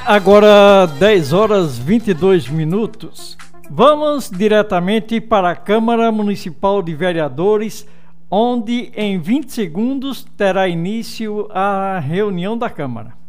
Agora 10 horas 22 minutos. Vamos diretamente para a Câmara Municipal de Vereadores, onde em 20 segundos terá início a reunião da Câmara.